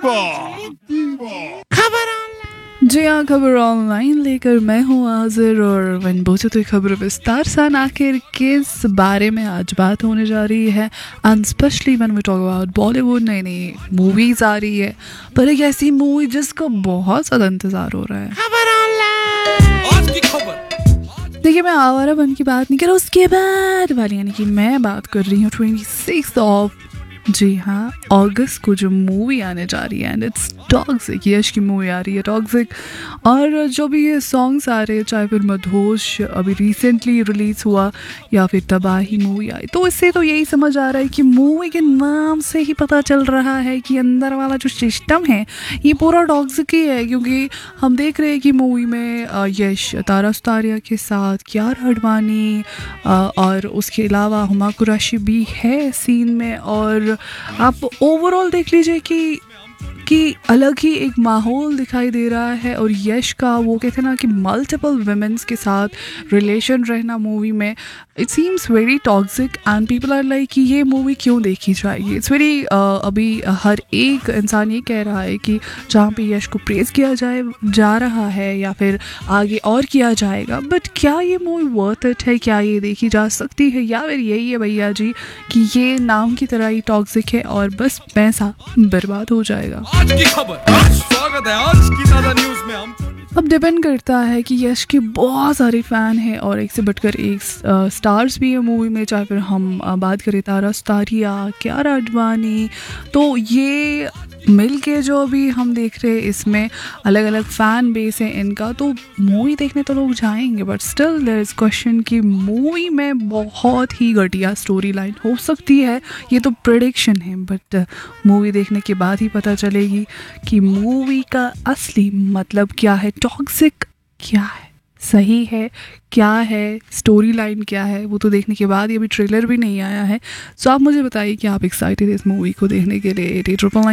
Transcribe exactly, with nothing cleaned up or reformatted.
खबर जी हाँ, खबर ऑनलाइन लेकर मैं हूँ हाजिर और वन बोझे तो खबर विस्तार सन आखिर किस बारे में आज बात होने जा रही है। And specially when we talk about Bollywood, नई नई मूवीज आ रही है, पर एक ऐसी मूवी जिसका बहुत ज़्यादा इंतज़ार हो रहा है। खबर ऑनलाइन आज की खबर। देखिए, मैं आवारापन की बात नहीं कर रहा, उसके बाद वाली, यानी कि मैं बात कर रही हूँ ट्वेंटी सिक्स ऑफ जी हाँ अगस्त को जो मूवी आने जा रही है, एंड इट्स टॉक्सिक। यश की मूवी आ रही है टॉक्सिक, और जो भी ये सॉन्ग्स आ रहे हैं, चाहे फिर मधोश अभी रिसेंटली रिलीज़ हुआ या फिर तबाही मूवी आई, तो इससे तो यही समझ आ रहा है कि मूवी के नाम से ही पता चल रहा है कि अंदर वाला जो सिस्टम है ये पूरा टॉक्सिक ही है। क्योंकि हम देख रहे हैं कि मूवी में यश तारा सुतारिया के साथ कियारा आडवाणी और उसके अलावा हुमा कुरैशी भी है सीन में, और आप ओवरऑल देख लीजिए कि कि अलग ही एक माहौल दिखाई दे रहा है। और यश का वो कहते हैं ना कि मल्टीपल वुमेन्स के साथ रिलेशन रहना मूवी में, it seems very toxic and people are like कि ये मूवी क्यों देखी जाएगी। इट्स वेरी अभी हर एक इंसान ये कह रहा है कि जहाँ पे यश को प्रेज किया जाए जा रहा है या फिर आगे और किया जाएगा, बट क्या ये मूवी वर्थ इट है, क्या ये देखी जा सकती है, या फिर यही है भैया जी कि ये नाम की तरह ही टॉक्सिक है और बस पैसा बर्बाद हो जाएगा। आज की खबर, स्वागत है आज की ताज़ा न्यूज़ में। हम अब डिपेंड करता है कि यश के बहुत सारे फ़ैन हैं और एक से बढ़कर एक स्टार्स भी है मूवी में, चाहे फिर हम आ, बात करें तारा सुतारिया, कियारा आडवाणी, तो ये मिल के जो अभी हम देख रहे हैं इसमें अलग अलग फ़ैन बेस है इनका, तो मूवी देखने तो लोग जाएंगे, but still there is question कि मूवी में बहुत ही घटिया स्टोरी लाइन हो सकती है। ये तो प्रेडिक्शन है, बट मूवी देखने के बाद ही पता चलेगी कि मूवी का असली मतलब क्या है, टॉक्सिक क्या है, सही है क्या है, स्टोरी लाइन क्या है, वो तो देखने के बाद। ये अभी ट्रेलर भी नहीं आया है, सो आप मुझे बताइए कि आप एक्साइटेड इस मूवी को देखने के लिए। Eight eight triple